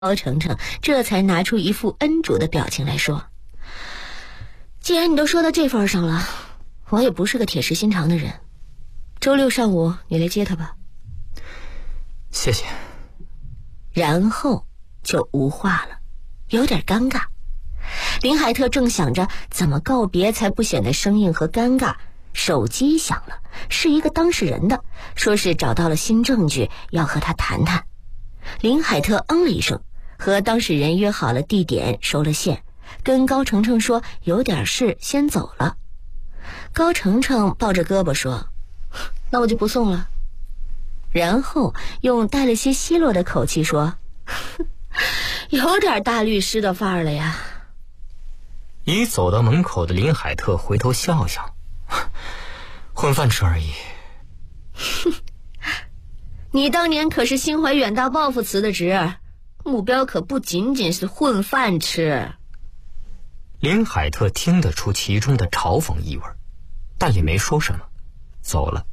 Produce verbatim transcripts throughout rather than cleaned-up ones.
高程程这才拿出一副恩主的表情来说：“既然你都说到这份上了，我也不是个铁石心肠的人。周六上午你来接他吧。” 谢谢。 然后就无话了，有点尴尬。林海特正想着怎么告别才不显得生硬和尴尬，手机响了，是一个当事人的，说是找到了新证据，要和他谈谈。林海特嗯了一声，和当事人约好了地点，收了线，跟高程程说有点事先走了。高程程抱着胳膊说：“那我就不送了。”然后用带了些奚落的口气说：“有点大律师的范儿了呀。” 已走到门口的林海特回头笑笑：“混饭吃而已。” 你当年可是心怀远大抱负辞的职，目标可不仅仅是混饭吃。 林海特听得出其中的嘲讽意味，但也没说什么，走了。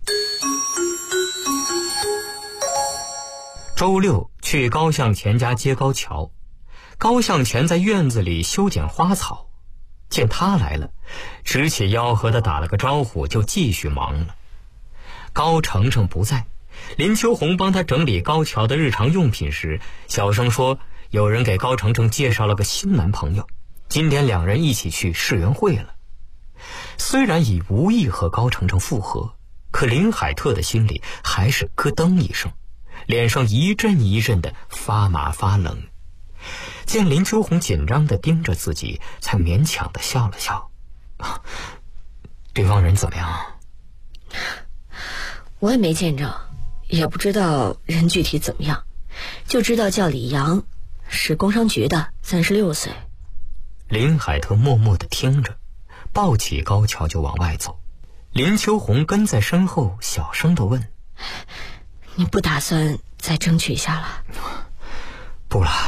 周六去高向前家接高桥，高向前在院子里修剪花草，见他来了，直起腰和他打了个招呼，就继续忙了。高程程不在，林秋红帮他整理高桥的日常用品时，小声说有人给高程程介绍了个新男朋友，今天两人一起去世园会了。虽然已无意和高程程复合，可林海特的心里还是咯噔一声，脸上一阵一阵的发麻发冷。见林秋红紧张地盯着自己，才勉强地笑了笑：“对方人怎么样啊？”“ 我也没见着，也不知道人具体怎么样，就知道叫李阳，是工商局的，三十六岁。” 林海特默默地听着，抱起高桥就往外走。林秋红跟在身后小声地问：“ 你不打算再争取一下了？”“ 不了。”“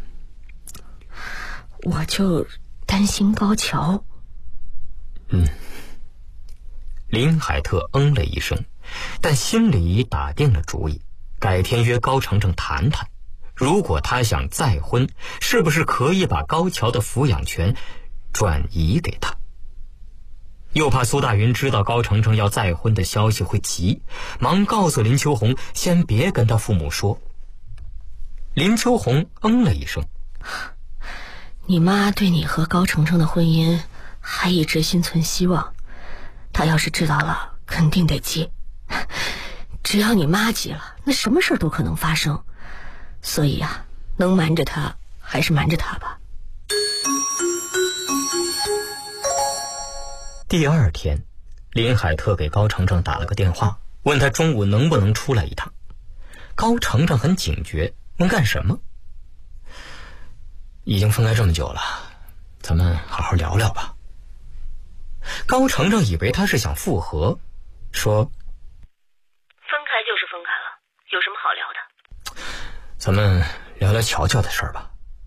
我就担心高桥。”“ 嗯。”林海特嗯了一声，但心里已打定了主意，改天约高程程谈谈，如果他想再婚，是不是可以把高桥的抚养权转移给他。又怕苏大云知道高程程要再婚的消息会急，忙告诉林秋红先别跟他父母说。林秋红嗯了一声：“ 你妈对你和高程程的婚姻还一直心存希望，她要是知道了肯定得急，只要你妈急了，那什么事都可能发生，所以啊，能瞒着她还是瞒着她吧。” 第二天，林海特给高程程打了个电话，问他中午能不能出来一趟。高程程很警觉，问干什么？“已经分开这么久了，咱们好好聊聊吧。”高程程以为他是想复合，说：“ 分开就是分开了，有什么好聊的？ 咱们聊聊乔乔的事儿吧。”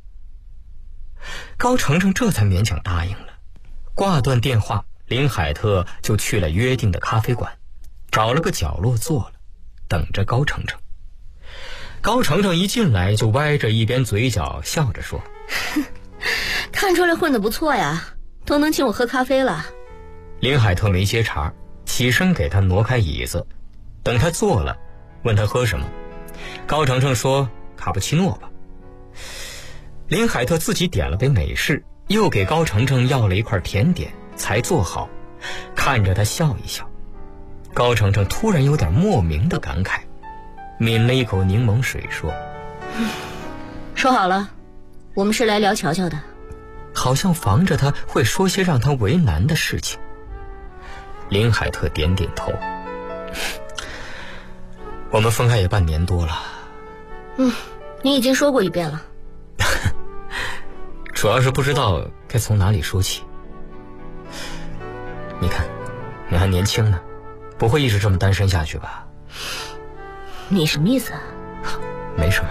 高程程这才勉强答应了。挂断电话，林海特就去了约定的咖啡馆，找了个角落坐了，等着高程程。高程程一进来就歪着一边嘴角笑着说：“ 看出来混得不错呀，都能请我喝咖啡了。” 林海特没接茬，起身给他挪开椅子，等他坐了，问他喝什么。高程程说：“卡布奇诺吧。”林海特自己点了杯美式，又给高程程要了一块甜点，才坐好，看着他笑一笑。高程程突然有点莫名的感慨，抿了一口柠檬水说：“ 说好了，我们是来聊乔乔的。” 好像防着他会说些让他为难的事情。林海特点点头：“我们分开也半年多了。”“ 嗯，你已经说过一遍了。”“ 主要是不知道该从哪里说起。你看，你还年轻呢，不会一直这么单身下去吧？”“ 你什么意思啊？”“ 没什么。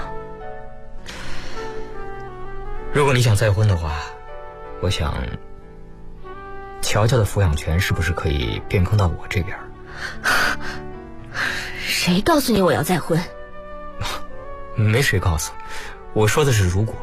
如果你想再婚的话，我想乔乔的抚养权是不是可以变更到我这边？”“ 谁告诉你我要再婚？”“ 没谁告诉， 我说的是如果。